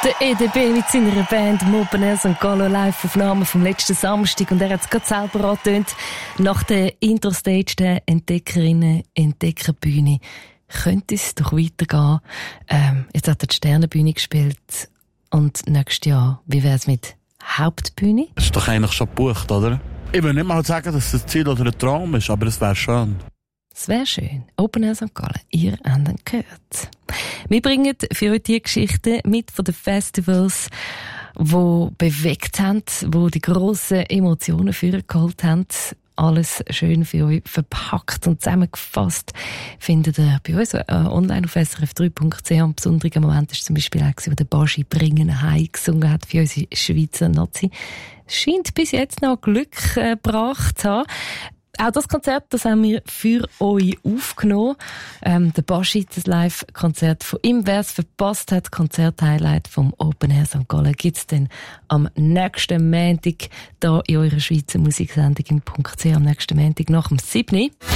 Der EDB mit seiner Band Open Air St. Gallen, Live-Aufnahme vom letzten Samstag. Und er hat es gerade selber angetönt. Nach der Interstage, der Entdeckerinnen-Entdeckerbühne, könnte es doch weitergehen. Jetzt hat er die Sternenbühne gespielt. Und nächstes Jahr, wie wäre es mit Hauptbühne? Das ist doch eigentlich schon gebucht, oder? Ich will nicht mal sagen, dass es ein Ziel oder ein Traum ist, aber es wäre schön. Es wäre schön. Open Air St. Gallen, ihr habt ihn gehört. Wir bringen für euch die Geschichten mit von den Festivals, die bewegt haben, die die grossen Emotionen vorgeholt haben. Alles schön für euch verpackt und zusammengefasst findet ihr bei uns online auf srf3.ch. Ein besonderer Moment war zum Beispiel auch, wo der Baschi «Bringen heim» gesungen hat für unsere Schweizer Nazi. Scheint bis jetzt noch Glück gebracht zu haben. Auch das Konzert, das haben wir für euch aufgenommen. Der Baschi, das Live-Konzert von ihm. Wer es verpasst hat, Konzert-Highlight vom Open Air St. Gallen, gibt's dann am nächsten Montag da in eurer Schweizer Musiksendung im .ch am nächsten Montag nach dem 7.